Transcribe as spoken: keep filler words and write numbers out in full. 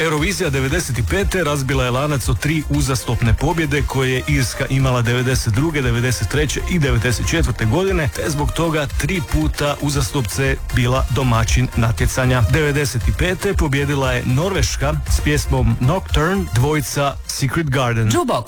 Eurovizija devedeset pete razbila je lanac od tri uzastopne pobjede koje je Irska imala devedeset druge, devedeset treće i devedeset četvrte godine, te zbog toga tri puta uzastopce bila domaćin natjecanja. devedeset pete pobjedila je Norveška s pjesmom Nocturne, dvojica Secret Garden. Jukebox.